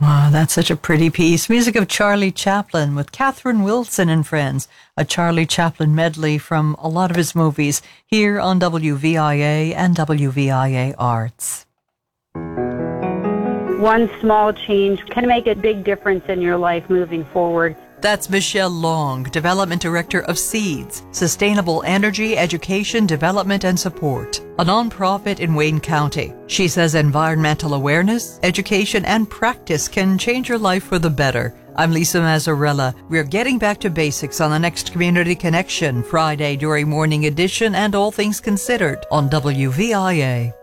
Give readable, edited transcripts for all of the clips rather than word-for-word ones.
Wow, that's such a pretty piece. Music of Charlie Chaplin with Catherine Wilson and Friends, a Charlie Chaplin medley from a lot of his movies here on WVIA and WVIA Arts. One small change can make a big difference in your life moving forward. That's Michelle Long, Development Director of SEEDS, Sustainable Energy, Education, Development and Support, a nonprofit in Wayne County. She says environmental awareness, education and practice can change your life for the better. I'm Lisa Mazzarella. We're getting back to basics on the next Community Connection, Friday during Morning Edition and All Things Considered on WVIA.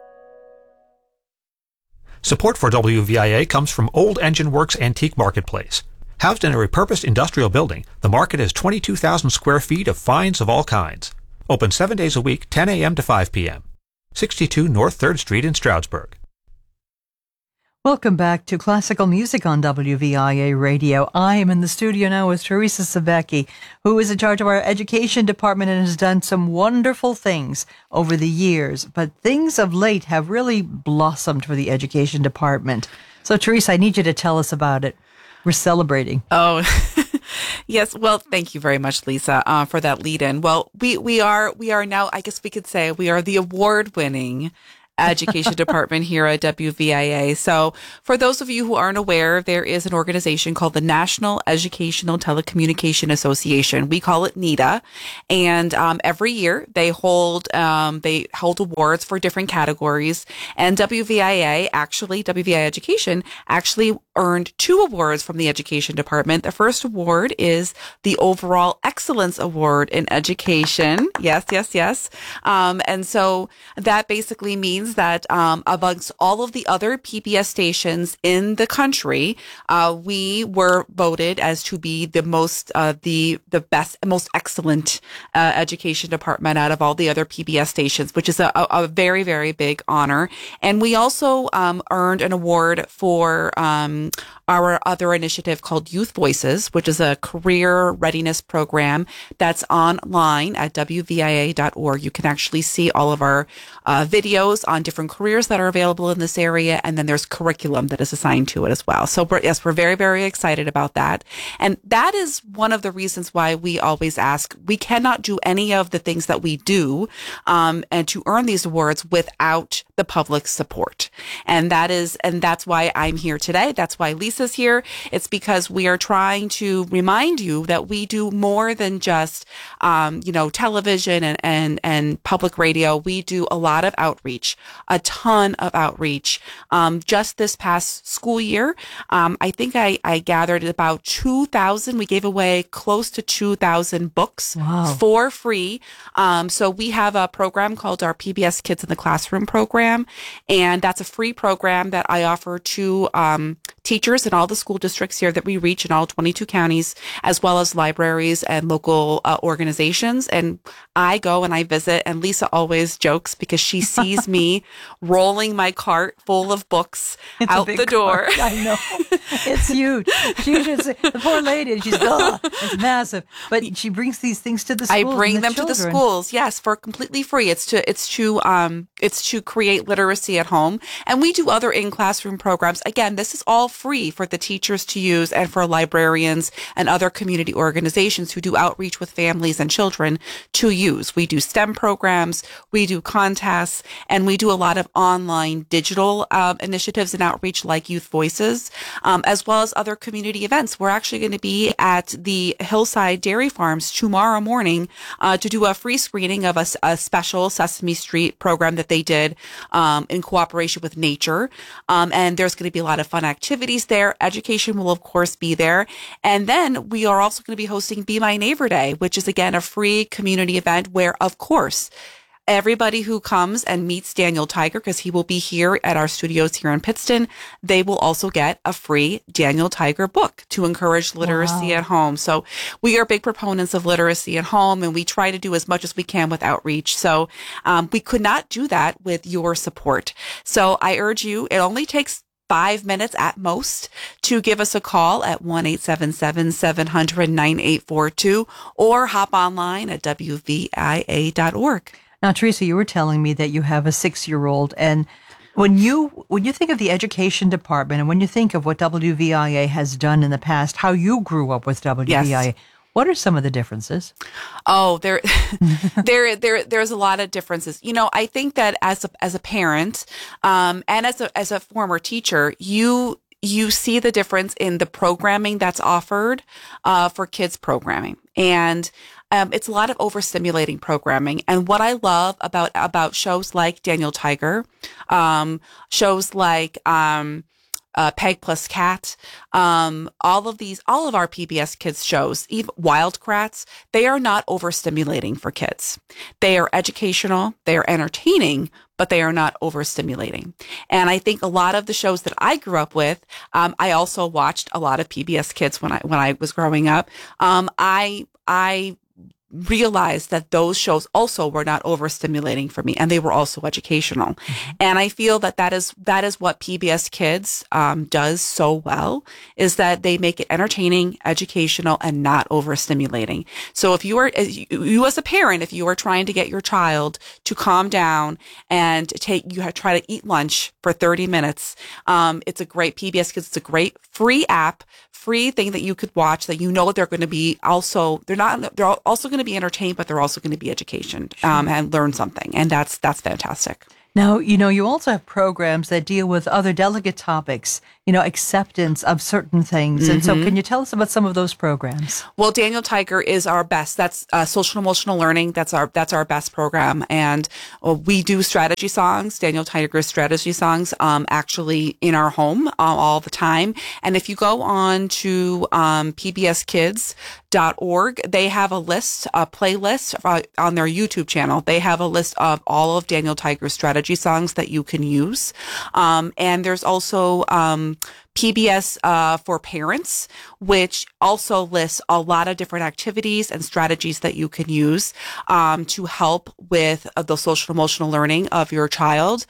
Support for WVIA comes from Old Engine Works Antique Marketplace. Housed in a repurposed industrial building, the market has 22,000 square feet of finds of all kinds. Open 7 days a week, 10 a.m. to 5 p.m. 62 North 3rd Street in Stroudsburg. Welcome back to Classical Music on WVIA Radio. I am in the studio now with Teresa Sabecki, who is in charge of our education department and has done some wonderful things over the years. But things of late have really blossomed for the education department. So, Teresa, I need you to tell us about it. We're celebrating. Oh, yes. Well, thank you very much, Lisa, for that lead-in. Well, we are now, I guess we could say, we are the award-winning education department here at WVIA. So for those of you who aren't aware, there is an organization called the National Educational Telecommunication Association. We call it NETA. And every year they hold awards for different categories. And WVIA Education actually earned 2 awards from the education department. The first award is the Overall Excellence Award in Education. Yes. And so that basically means that amongst all of the other PBS stations in the country, we were voted as to be the most, the best, most excellent education department out of all the other PBS stations, which is a very, very big honor. And we also earned an award for our other initiative called Youth Voices, which is a career readiness program that's online at WVIA.org. You can actually see all of our videos on different careers that are available in this area, and then there's curriculum that is assigned to it as well. So yes, we're very, very excited about that. And that is one of the reasons why we always ask, we cannot do any of the things that we do and to earn these awards without the public's support. And that's why I'm here today. That's why Lisa's here. It's because we are trying to remind you that we do more than just television and public radio. We do a lot of outreach, a ton of outreach. Just this past school year, I think I gathered about 2,000. We gave away close to 2,000 books. Wow. For free. So we have a program called our PBS Kids in the Classroom program, and that's a free program that I offer to teachers in all the school districts here that we reach in all 22 counties, as well as libraries and local organizations. And I go and I visit, and Lisa always jokes because she sees me rolling my cart full of books out the door. Cart. I know. It's huge. The poor lady, it's massive. But she brings these things to the schools. I bring them to the schools, yes, for completely free. It's to create literacy at home. And we do other in-classroom programs. Again, this is all free for the teachers to use and for librarians and other community organizations who do outreach with families and children to use. We do STEM programs, we do contests, and we do a lot of online digital initiatives and outreach like Youth Voices, as well as other community events. We're actually going to be at the Hillside Dairy Farms tomorrow morning to do a free screening of a special Sesame Street program that they did in cooperation with nature. And there's going to be a lot of fun activities there. Education will, of course, be there. And then we are also going to be hosting Be My Neighbor Day, which is, again, a free community event where, of course, everybody who comes and meets Daniel Tiger, because he will be here at our studios here in Pittston, they will also get a free Daniel Tiger book to encourage literacy at home. So we are big proponents of literacy at home, and we try to do as much as we can with outreach. So we could not do that with your support. So I urge you, it only takes 5 minutes at most to give us a call at 1-877-700-9842 or hop online at WVIA.org. Now, Teresa, you were telling me that you have a 6-year-old, and When you think of the education department and when you think of what WVIA has done in the past, how you grew up with WVIA, Yes. what are some of the differences? Oh, there's a lot of differences. I think that as a parent, and as a former teacher, you see the difference in the programming that's offered, for kids programming. And, it's a lot of overstimulating programming. And what I love about shows like Daniel Tiger, shows like, Peg Plus Cat, all of our PBS Kids shows, even Wildcrats, they are not overstimulating for kids. They are educational, they are entertaining, but they are not overstimulating. And I think a lot of the shows that I grew up with, I also watched a lot of PBS Kids when I was growing up. I realized that those shows also were not overstimulating for me, and they were also educational. Mm-hmm. And I feel that is what PBS Kids does so well, is that they make it entertaining, educational, and not overstimulating. So if you as a parent, if you are trying to get your child to calm down and try to eat lunch for 30 minutes, it's a great PBS Kids. It's a great free app, free thing that you could watch, that they're going to be they're also going to be entertained, but they're also going to be education, and learn something. And that's fantastic. Now, you also have programs that deal with other delicate topics, acceptance of certain things. Mm-hmm. And so can you tell us about some of those programs? Well, Daniel Tiger is our best. That's social emotional learning. That's our best program. And we do strategy songs, Daniel Tiger's strategy songs, actually in our home all the time. And if you go on to pbskids.org, they have a playlist on their YouTube channel. They have a list of all of Daniel Tiger's strategy songs that you can use. And there's also PBS for Parents, which also lists a lot of different activities and strategies that you can use to help with the social emotional learning of your child.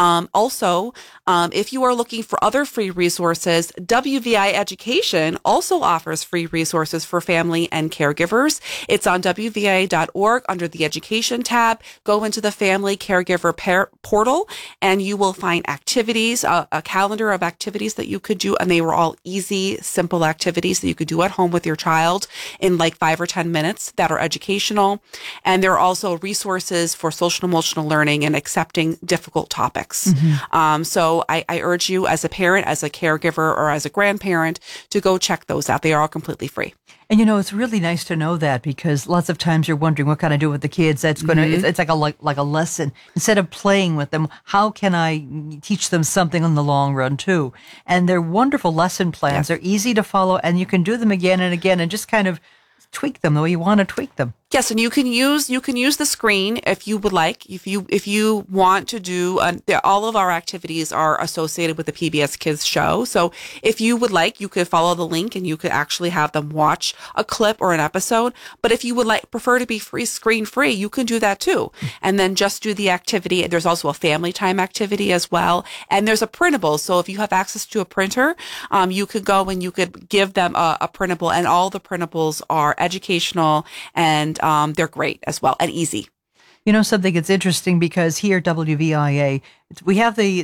Also, if you are looking for other free resources, WVI Education also offers free resources for family and caregivers. It's on WVIA.org under the Education tab. Go into the Family Caregiver portal, and you will find activities, a calendar of activities that you could do, and they were all easy, simple activities that you could do at home with your child in like 5 or 10 minutes that are educational. And there are also resources for social emotional learning and accepting difficult topics. Mm-hmm. So I urge you as a parent, as a caregiver, or as a grandparent to go check those out. They are all completely free. And it's really nice to know that, because lots of times you're wondering, what can I do with the kids? That's going to, mm-hmm. it's like a lesson. Instead of playing with them, how can I teach them something in the long run too? And they're wonderful lesson plans. Yes. They're easy to follow, and you can do them again and again and just kind of tweak them the way you want to tweak them. Yes, and you can use the screen if you would like. If you want to do, all of our activities are associated with the PBS Kids show. So if you would like, you could follow the link and you could actually have them watch a clip or an episode. But if you would prefer to be screen free, you can do that too. And then just do the activity. There's also a family time activity as well. And there's a printable. So if you have access to a printer, you could go and you could give them a printable, and all the printables are educational, and they're great as well and easy. Something that's interesting, because here at WVIA, we have the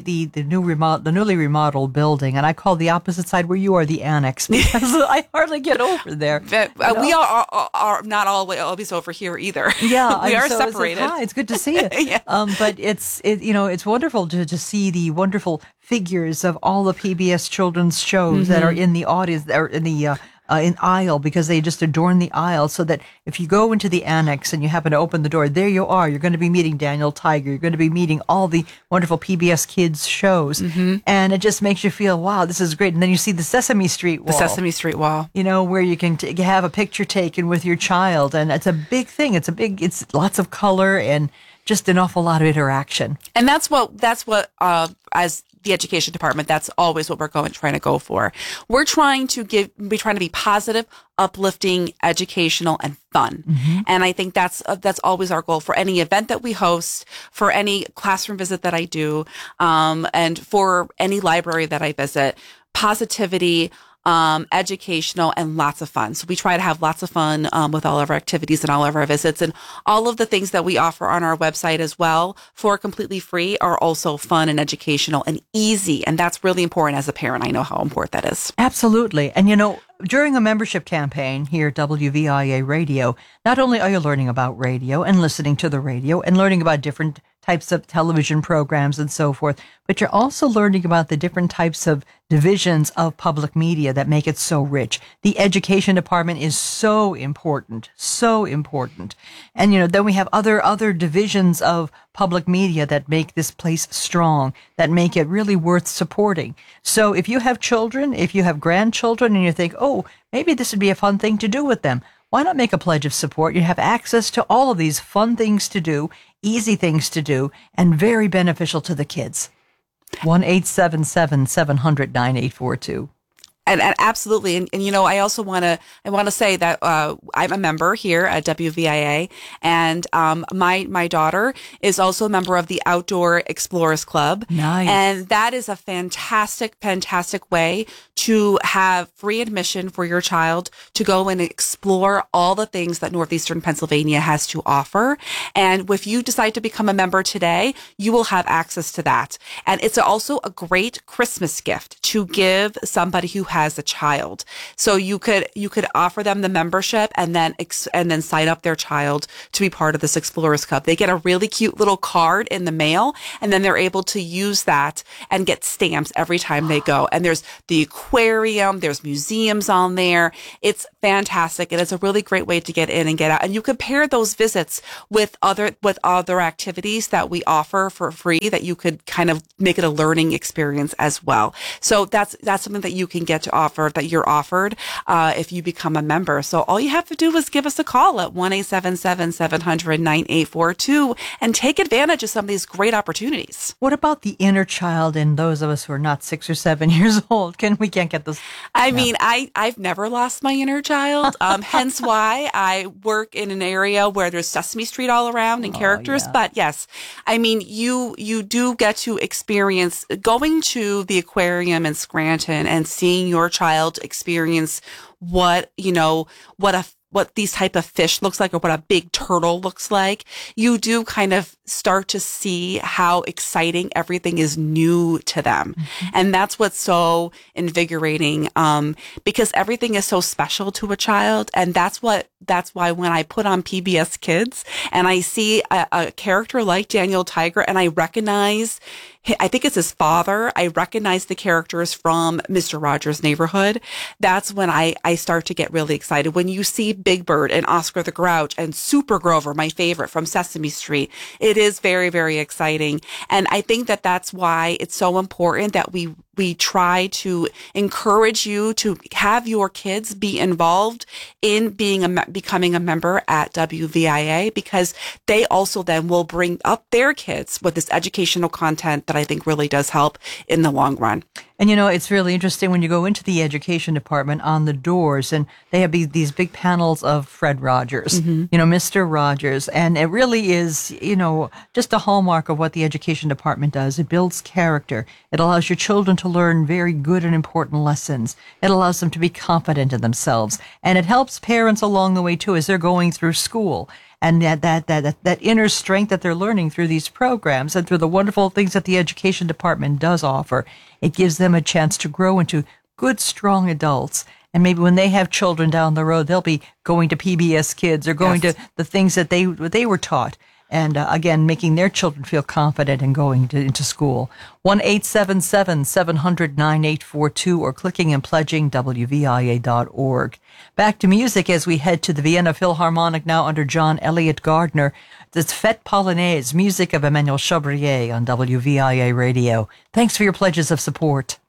newly remodeled building, and I call the opposite side where you are the annex, because I hardly get over there. We are not always over here either. Yeah, we are separated. It's good to see it. Yeah. But it's wonderful to see the wonderful figures of all the PBS children's shows, mm-hmm. that are in the audience, or in the in aisle, because they just adorn the aisle, so that if you go into the annex and you happen to open the door, there you are. You're going to be meeting Daniel Tiger. You're going to be meeting all the wonderful PBS Kids shows. Mm-hmm. And it just makes you feel, wow, this is great. And then you see the Sesame Street wall. The Sesame Street wall. Where you can have a picture taken with your child. And it's a big thing. It's lots of color and just an awful lot of interaction. And that's what as the education department, that's always what we're trying to go for. We're trying to be positive, uplifting, educational, and fun. Mm-hmm. And I think that's always our goal for any event that we host, for any classroom visit that I do, and for any library that I visit. Positivity, educational, and lots of fun. So we try to have lots of fun with all of our activities and all of our visits. And all of the things that we offer on our website as well for completely free are also fun and educational and easy. And that's really important as a parent. I know how important that is. Absolutely. And during a membership campaign here at WVIA Radio, not only are you learning about radio and listening to the radio and learning about different types of television programs and so forth, but you're also learning about the different types of divisions of public media that make it so rich. The education department is so important, so important. And, then we have other divisions of public media that make this place strong, that make it really worth supporting. So if you have children, if you have grandchildren, and you think, oh, maybe this would be a fun thing to do with them, why not make a pledge of support? You have access to all of these fun things to do, easy things to do, and very beneficial to the kids. 1-877-700-9842. And absolutely. And I also want to say that, I'm a member here at WVIA, and, my daughter is also a member of the Outdoor Explorers Club. Nice. And that is a fantastic, fantastic way to have free admission for your child to go and explore all the things that Northeastern Pennsylvania has to offer. And if you decide to become a member today, you will have access to that. And it's also a great Christmas gift to give somebody who has a child. So you could offer them the membership and then sign up their child to be part of this Explorers Club. They get a really cute little card in the mail, and then they're able to use that and get stamps every time they go. And there's the aquarium, there's museums on there. It's fantastic. And it's a really great way to get in and get out. And you could pair those visits with other activities that we offer for free that you could kind of make it a learning experience as well. So that's something that you can get to offer, that you're offered if you become a member. So all you have to do is give us a call at 1-877-700-9842 and take advantage of some of these great opportunities. What about the inner child in those of us who are not 6 or 7 years old? We can't get this. I mean, I've never lost my inner child. Hence why I work in an area where there's Sesame Street all around and characters. Yeah. But yes, I mean, you do get to experience going to the aquarium in Scranton and seeing your child experience what these type of fish looks like, or what a big turtle looks like. You do kind of start to see how exciting everything is new to them. Mm-hmm. And that's what's so invigorating, because everything is so special to a child. And that's why when I put on PBS Kids and I see a character like Daniel Tiger, and I recognize, I think it's his father, I recognize the characters from Mr. Rogers' Neighborhood. That's when I start to get really excited. When you see Big Bird and Oscar the Grouch and Super Grover, my favorite from Sesame Street, it is very, very exciting. And I think that that's why it's so important that we try to encourage you to have your kids be involved in becoming a member at WVIA, because they also then will bring up their kids with this educational content that I think really does help in the long run. And it's really interesting when you go into the education department, on the doors, and they have these big panels of Fred Rogers, Mr. Rogers. And it really is, just a hallmark of what the education department does. It builds character. It allows your children to learn very good and important lessons. It allows them to be confident in themselves. And it helps parents along the way, too, as they're going through school. And that inner strength that they're learning through these programs and through the wonderful things that the education department does offer, it gives them a chance to grow into good, strong adults. And maybe when they have children down the road, they'll be going to PBS Kids or going to the things that they were taught. And again, making their children feel confident in going into school. 1-877-700-9842 or clicking and pledging WVIA.org. Back to music as we head to the Vienna Philharmonic now under John Elliott Gardner. It's Fête Polonaise, music of Emmanuel Chabrier on WVIA Radio. Thanks for your pledges of support.